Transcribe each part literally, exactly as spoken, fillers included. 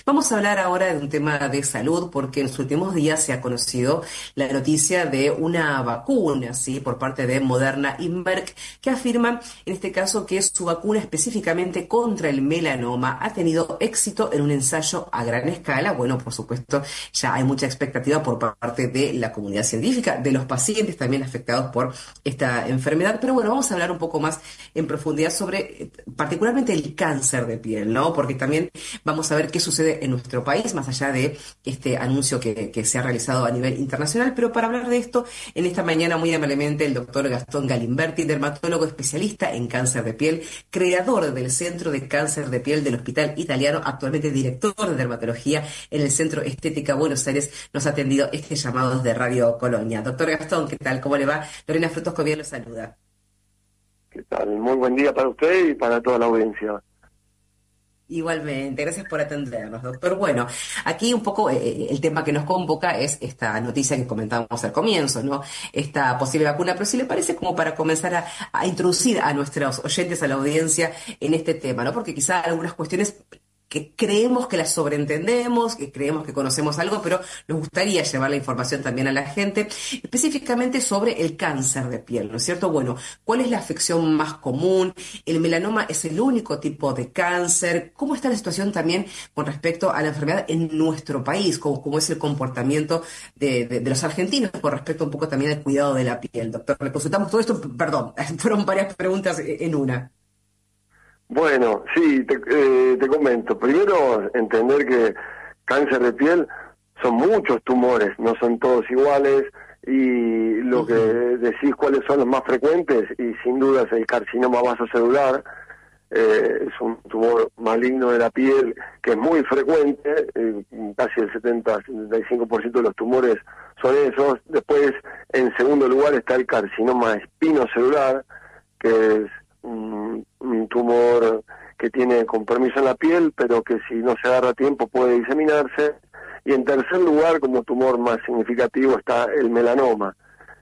Vamos a hablar ahora de un tema de salud porque en los últimos días se ha conocido la noticia de una vacuna, ¿sí? Por parte de Moderna y Merck, que afirman en este caso que su vacuna específicamente contra el melanoma ha tenido éxito en un ensayo a gran escala. Bueno, por supuesto, ya hay mucha expectativa por parte de la comunidad científica, de los pacientes también afectados por esta enfermedad. Pero bueno, vamos a hablar un poco más en profundidad sobre eh, particularmente el cáncer de piel, ¿no? Porque también vamos a ver qué sucede en nuestro país, más allá de este anuncio que, que se ha realizado a nivel internacional. Pero para hablar de esto, en esta mañana, muy amablemente, el doctor Gastón Galimberti, dermatólogo especialista en cáncer de piel, creador del Centro de Cáncer de Piel del Hospital Italiano, actualmente director de dermatología en el Centro Estética Buenos Aires, nos ha atendido este llamado desde Radio Colonia. Doctor Gastón, ¿qué tal? ¿Cómo le va? Lorena Frutos Cobian lo saluda. ¿Qué tal? Muy buen día para usted y para toda la audiencia. Igualmente, gracias por atendernos, doctor. Bueno, aquí un poco eh, el tema que nos convoca es esta noticia que comentábamos al comienzo, ¿no? Esta posible vacuna, pero si le parece como para comenzar a, a introducir a nuestros oyentes, a la audiencia en este tema, ¿no? Porque quizá algunas cuestiones que creemos que las sobreentendemos, que creemos que conocemos algo, pero nos gustaría llevar la información también a la gente, específicamente sobre el cáncer de piel, ¿no es cierto? Bueno, ¿cuál es la afección más común? ¿El melanoma es el único tipo de cáncer? ¿Cómo está la situación también con respecto a la enfermedad en nuestro país? ¿Cómo, cómo es el comportamiento de, de, de los argentinos con respecto un poco también al cuidado de la piel? Doctor, le consultamos todo esto, perdón, fueron varias preguntas en una. Bueno, sí, te, eh, te comento. Primero, entender que cáncer de piel son muchos tumores, no son todos iguales, y lo que Uh-huh. decís cuáles son los más frecuentes, y sin duda es el carcinoma vasocelular, eh, es un tumor maligno de la piel que es muy frecuente, eh, casi el setenta a setenta y cinco por ciento de los tumores son esos. Después, en segundo lugar, está el carcinoma espinocelular, que es un, un tumor que tiene compromiso en la piel, pero que si no se agarra a tiempo puede diseminarse. Y en tercer lugar, como tumor más significativo, está el melanoma,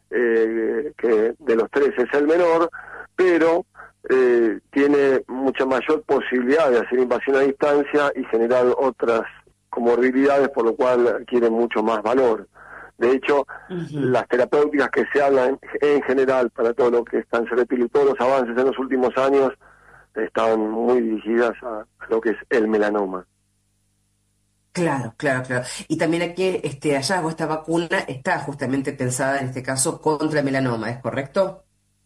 eh, que de los tres es el menor, pero eh, tiene mucha mayor posibilidad de hacer invasión a distancia y generar otras comorbilidades, por lo cual adquiere mucho más valor. De hecho, Uh-huh. las terapéuticas que se hablan en general para todo lo que es cáncer de piel y todos los avances en los últimos años están muy dirigidas a lo que es el melanoma. Claro, claro, claro. Y también aquí este hallazgo, esta vacuna está justamente pensada en este caso contra el melanoma, ¿es correcto?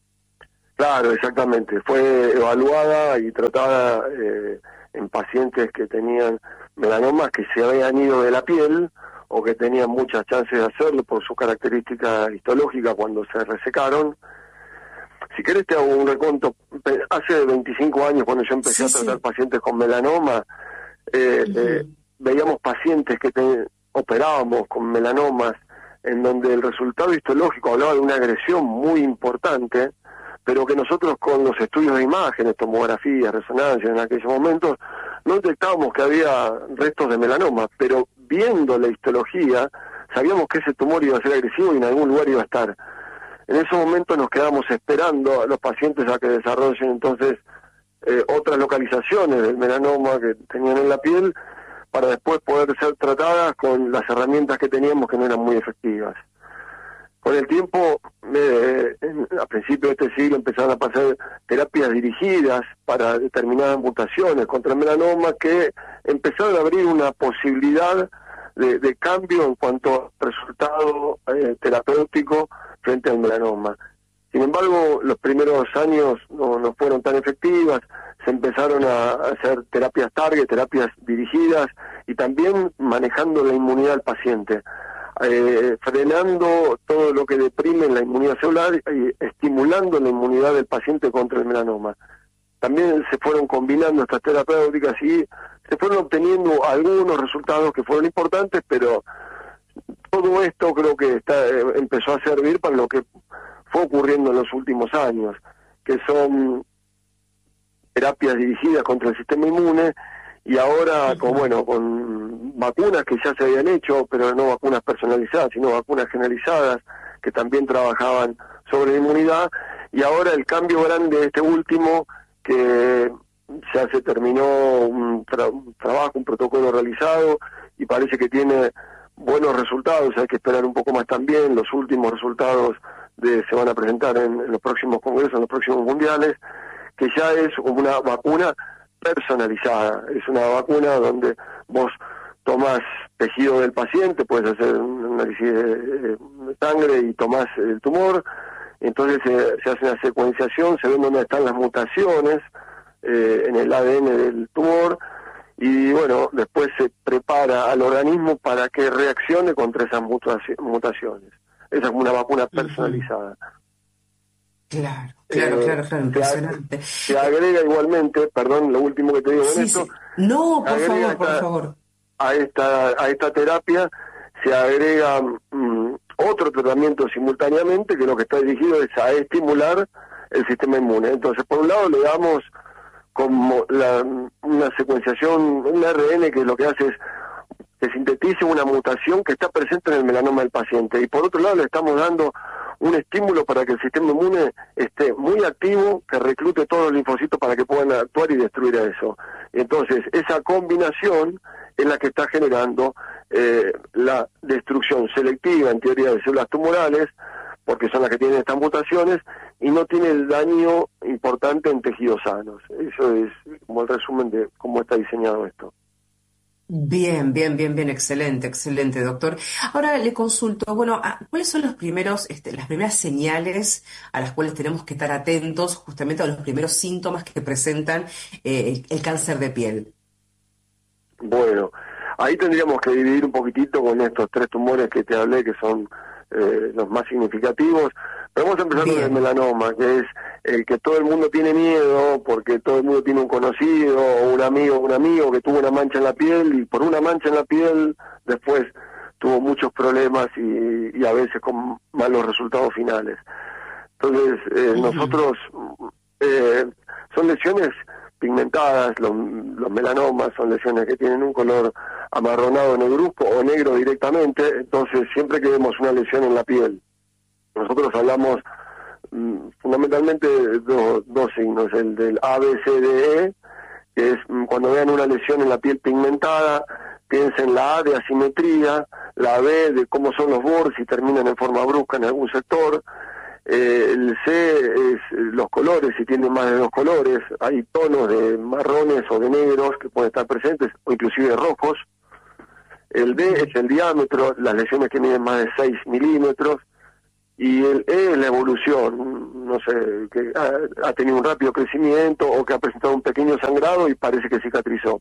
Claro, exactamente. Fue evaluada y tratada eh, en pacientes que tenían melanomas que se habían ido de la piel o que tenían muchas chances de hacerlo por su característica histológica cuando se resecaron. Si querés te hago un recuento. Hace veinticinco años, cuando yo empecé Sí, a tratar sí. pacientes con melanoma, eh, eh, Ujú. veíamos pacientes que te, operábamos con melanomas en donde el resultado histológico hablaba de una agresión muy importante, pero que nosotros con los estudios de imágenes, tomografías, resonancias en aquellos momentos, no detectábamos que había restos de melanoma, pero viendo la histología sabíamos que ese tumor iba a ser agresivo y en algún lugar iba a estar. En ese momento nos quedamos esperando a los pacientes a que desarrollen entonces eh, otras localizaciones del melanoma que tenían en la piel para después poder ser tratadas con las herramientas que teníamos que no eran muy efectivas. Con el tiempo, eh, en, a principios de este siglo empezaron a pasar terapias dirigidas para determinadas mutaciones contra el melanoma que empezaron a abrir una posibilidad de, de cambio en cuanto al resultado eh, terapéutico frente al melanoma. Sin embargo, los primeros años no, no fueron tan efectivas, se empezaron a hacer terapias target, terapias dirigidas y también manejando la inmunidad del paciente. Eh, frenando todo lo que deprime la inmunidad celular y estimulando la inmunidad del paciente contra el melanoma. También se fueron combinando estas terapéuticas y se fueron obteniendo algunos resultados que fueron importantes, pero todo esto creo que está, eh, empezó a servir para lo que fue ocurriendo en los últimos años, que son terapias dirigidas contra el sistema inmune. Y ahora, con, Ujú. bueno, con vacunas que ya se habían hecho, pero no vacunas personalizadas, sino vacunas generalizadas, que también trabajaban sobre la inmunidad, y ahora el cambio grande, este último, que ya se terminó un tra un trabajo, un protocolo realizado y parece que tiene buenos resultados. Hay que esperar un poco más también. Los últimos resultados de, se van a presentar en, en los próximos congresos, en los próximos mundiales, que ya es una vacuna personalizada. Es una vacuna donde vos tomás tejido del paciente, puedes hacer un análisis de sangre y tomás el tumor, entonces eh, se hace una secuenciación, se ven dónde están las mutaciones eh, en el A D N del tumor, y bueno, después se prepara al organismo para que reaccione contra esas mutaciones. Esa es una vacuna personalizada. Claro, claro, eh, claro, claro, impresionante. Se, ag se agrega igualmente, perdón, lo último que te digo sí, en esto. Sí. No, por favor, esta, por favor. A esta, a esta terapia se agrega mmm, otro tratamiento simultáneamente, que lo que está dirigido es a estimular el sistema inmune. Entonces, por un lado le damos como la, una secuenciación, un R N que lo que hace es que sintetice una mutación que está presente en el melanoma del paciente, y por otro lado le estamos dando un estímulo para que el sistema inmune esté muy activo, que reclute todos los linfocitos para que puedan actuar y destruir a eso. Entonces, esa combinación es la que está generando eh, la destrucción selectiva, en teoría, de células tumorales, porque son las que tienen estas mutaciones, y no tiene el daño importante en tejidos sanos. Eso es como el resumen de cómo está diseñado esto. Bien, bien, bien, bien, excelente, excelente, doctor. Ahora le consulto, bueno, ¿cuáles son los primeros, este, las primeras señales a las cuales tenemos que estar atentos, justamente a los primeros síntomas que presentan eh, el, el cáncer de piel? Bueno, ahí tendríamos que dividir un poquitito con estos tres tumores que te hablé, que son eh, los más significativos. Pero vamos a empezar con el melanoma, que es el que todo el mundo tiene miedo, porque todo el mundo tiene un conocido o un amigo, un amigo que tuvo una mancha en la piel, y por una mancha en la piel después tuvo muchos problemas y, y a veces con malos resultados finales. Entonces, eh, uh-huh. nosotros, eh, son lesiones pigmentadas, los, los melanomas son lesiones que tienen un color amarronado negruzco o negro directamente. Entonces, siempre que vemos una lesión en la piel, nosotros hablamos mm, fundamentalmente de do, dos signos, el del A B C D E, que es mm, cuando vean una lesión en la piel pigmentada, piensen la A de asimetría, la B de cómo son los bordes y terminan en forma brusca en algún sector, eh, el C es los colores, si tienen más de dos colores, hay tonos de marrones o de negros que pueden estar presentes, o inclusive rojos. El D es el diámetro, las lesiones que miden más de seis milímetros, y el E es la evolución, no sé, que ha, ha tenido un rápido crecimiento o que ha presentado un pequeño sangrado y parece que cicatrizó.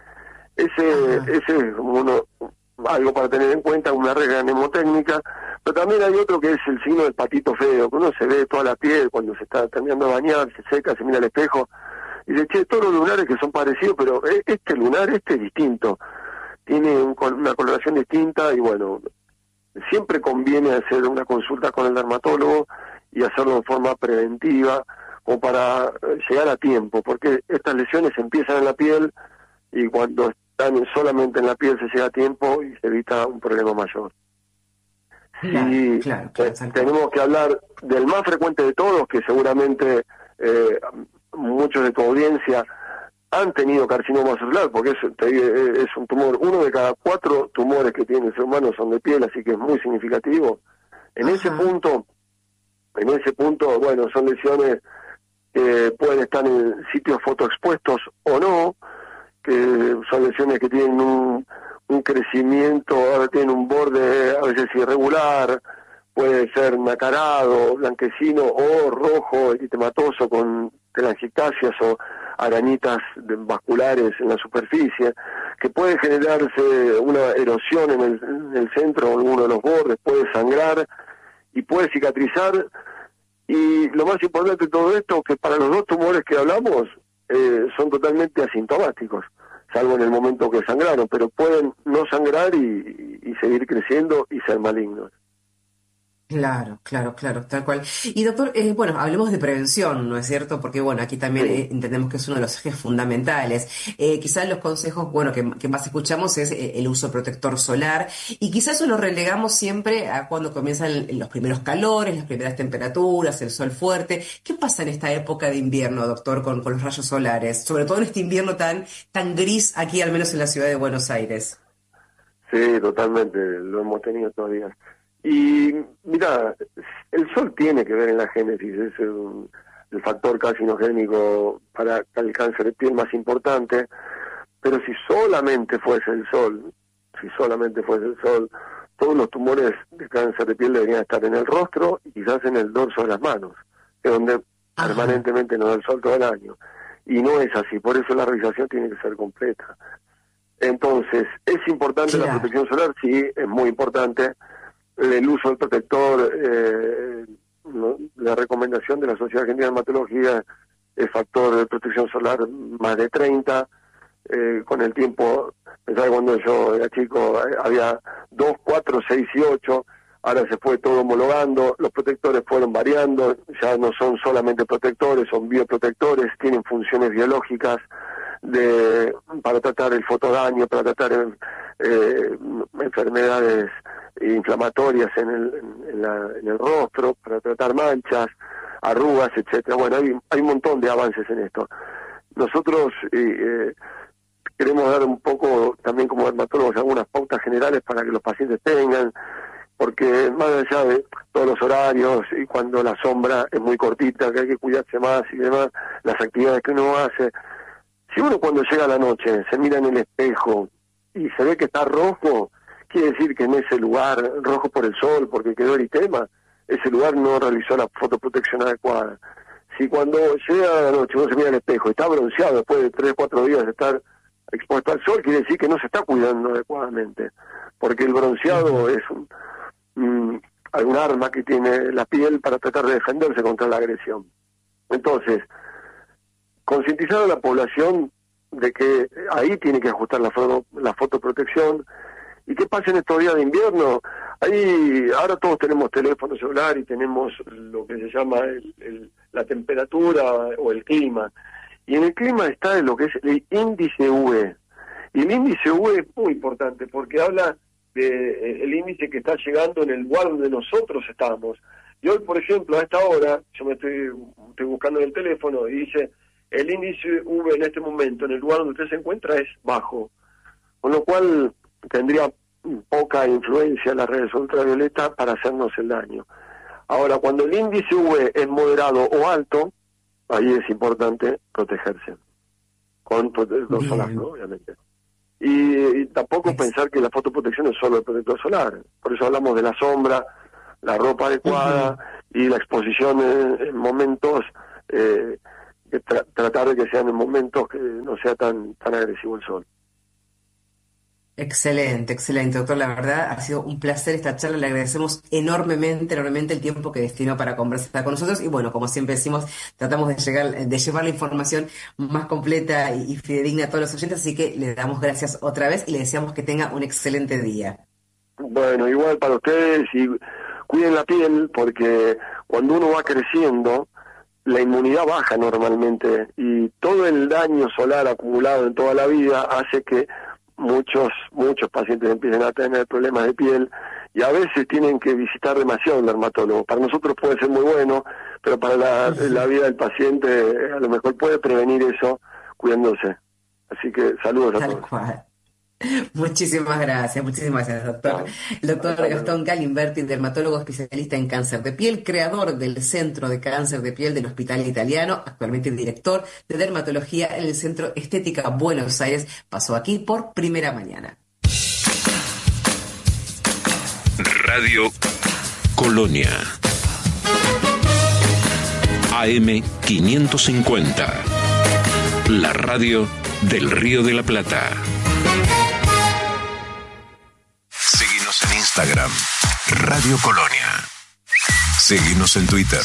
Ese, ese es uno, algo para tener en cuenta, una regla mnemotécnica, pero también hay otro que es el signo del patito feo, que uno se ve toda la piel cuando se está terminando de bañar, se seca, se mira al espejo, y dice, che, todos los lunares que son parecidos, pero este lunar, este es distinto, tiene un, una coloración distinta, y bueno, siempre conviene hacer una consulta con el dermatólogo y hacerlo de forma preventiva o para llegar a tiempo, porque estas lesiones empiezan en la piel y cuando están solamente en la piel se llega a tiempo y se evita un problema mayor. Claro, y claro, claro, eh, tenemos que hablar del más frecuente de todos, que seguramente eh, muchos de tu audiencia han tenido carcinoma celular, porque es, es un tumor, uno de cada cuatro tumores que tiene el ser humano son de piel, así que es muy significativo. En Ajá. ese punto, en ese punto, bueno, son lesiones que pueden estar en sitios fotoexpuestos o no, que son lesiones que tienen un, un crecimiento, a veces tienen un borde a veces irregular, puede ser nacarado, blanquecino o rojo, eritematoso con telangiectasias o arañitas vasculares en la superficie, que puede generarse una erosión en el, en el centro o en uno de los bordes, puede sangrar y puede cicatrizar. Y lo más importante de todo esto, que para los dos tumores que hablamos, eh, son totalmente asintomáticos, salvo en el momento que sangraron, pero pueden no sangrar y, y seguir creciendo y ser malignos. Claro, claro, claro, tal cual. Y doctor, eh, bueno, hablemos de prevención, ¿no es cierto? Porque bueno, aquí también Sí. eh, entendemos que es uno de los ejes fundamentales. Eh, quizás los consejos, bueno, que, que más escuchamos es eh, el uso de protector solar y quizás eso lo relegamos siempre a cuando comienzan los primeros calores, las primeras temperaturas, el sol fuerte. ¿Qué pasa en esta época de invierno, doctor, con, con los rayos solares? Sobre todo en este invierno tan, tan gris aquí, al menos en la ciudad de Buenos Aires. Sí, totalmente, lo hemos tenido todavía. Y mira, el sol tiene que ver en la génesis, es el, el factor carcinogénico para el cáncer de piel más importante, pero si solamente fuese el sol, si solamente fuese el sol, todos los tumores de cáncer de piel deberían estar en el rostro y quizás en el dorso de las manos, que es donde Ajá, permanentemente nos da el sol todo el año. Y no es así, por eso la realización tiene que ser completa. Entonces, ¿es importante la claro. protección solar? Sí, es muy importante. El uso del protector, eh, no, la recomendación de la Sociedad Argentina de Dermatología es factor de protección solar más de treinta. Eh, con el tiempo, pensaba que cuando yo era chico eh, había dos, cuatro, seis y ocho. Ahora se fue todo homologando, los protectores fueron variando, ya no son solamente protectores, son bioprotectores, tienen funciones biológicas de para tratar el fotodaño, para tratar eh, enfermedades inflamatorias en el, en, la, en el rostro, para tratar manchas, arrugas, etcétera. Bueno, hay, hay un montón de avances en esto. Nosotros eh, queremos dar un poco, también como dermatólogos, algunas pautas generales para que los pacientes tengan, porque más allá de todos los horarios y cuando la sombra es muy cortita, que hay que cuidarse más y demás, las actividades que uno hace, si uno cuando llega a la noche se mira en el espejo y se ve que está rojo, quiere decir que en ese lugar, rojo por el sol, porque quedó eritema, ese lugar no realizó la fotoprotección adecuada. Si cuando llega a la noche uno se mira en el espejo y está bronceado después de tres, cuatro días de estar expuesto al sol, quiere decir que no se está cuidando adecuadamente, porque el bronceado Ujú. es un, un, un arma que tiene la piel para tratar de defenderse contra la agresión. Entonces, concientizar a la población de que ahí tiene que ajustar la, foto, la fotoprotección. ¿Y qué pasa en estos días de invierno? Ahí ahora todos tenemos teléfono celular y tenemos lo que se llama el, el, la temperatura o el clima. Y en el clima está lo que es el índice U V. Y el índice U V es muy importante porque habla de el índice que está llegando en el lugar donde nosotros estamos. Y hoy, por ejemplo, a esta hora, yo me estoy, estoy buscando en el teléfono y dice, el índice U V en este momento, en el lugar donde usted se encuentra, es bajo. Con lo cual tendría poca influencia las redes ultravioletas para hacernos el daño. Ahora, cuando el índice U V es moderado o alto, ahí es importante protegerse, con protector solar, ¿no? Bien. Obviamente. Y, y tampoco Ex- pensar que la fotoprotección es solo el protector solar. Por eso hablamos de la sombra, la ropa adecuada Ujú. y la exposición en, en momentos, eh, que tra- tratar de que sean en momentos que no sea tan, tan agresivo el sol. Excelente, excelente, doctor. La verdad ha sido un placer esta charla. Le agradecemos enormemente, enormemente el tiempo que destinó para conversar con nosotros. Y bueno, como siempre decimos, tratamos de llegar, de llevar la información más completa y, y fidedigna a todos los oyentes. Así que le damos gracias otra vez y le deseamos que tenga un excelente día. Bueno, igual para ustedes y cuiden la piel porque cuando uno va creciendo, la inmunidad baja normalmente y todo el daño solar acumulado en toda la vida hace que muchos muchos pacientes empiecen a tener problemas de piel y a veces tienen que visitar demasiado al dermatólogo. Para nosotros puede ser muy bueno, pero para la, la vida del paciente eh, a lo mejor puede prevenir eso cuidándose. Así que saludos a Tal todos. cual. Muchísimas gracias, muchísimas gracias, doctor. Chao. El doctor Hasta luego. Gastón Galimberti, dermatólogo especialista en cáncer de piel, creador del Centro de Cáncer de Piel del Hospital Italiano, actualmente director de dermatología en el Centro Estética Buenos Aires, pasó aquí por primera mañana. Radio Colonia. A M quinientos cincuenta. La radio del Río de la Plata. Seguinos en Instagram, Radio Colonia. Seguinos en Twitter,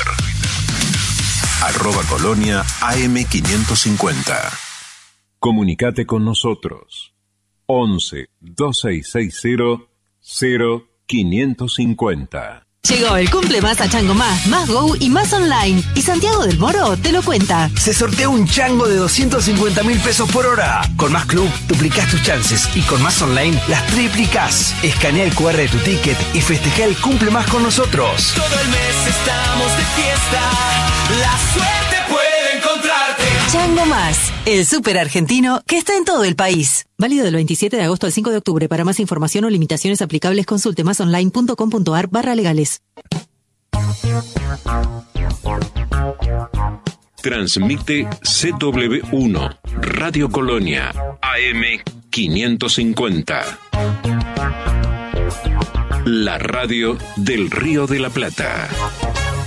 arroba Colonia A M quinientos cincuenta. Comunicate con nosotros. once, dos seis seis cero, cero quinientos cincuenta. Llegó el cumple más a Chango Más, Más Go y Más Online. Y Santiago del Moro te lo cuenta. Se sortea un chango de doscientos cincuenta mil pesos por hora. Con Más Club duplicás tus chances y con Más Online las triplicás. Escanea el cu erre de tu ticket y festeja el cumple más con nosotros. Todo el mes estamos de fiesta. La suerte puede encontrarte. Chango Más, el súper argentino que está en todo el país. Válido del veintisiete de agosto al cinco de octubre. Para más información o limitaciones aplicables, consulte masonline.com.ar barra legales. Transmite C W uno, Radio Colonia, A M quinientos cincuenta. La radio del Río de la Plata.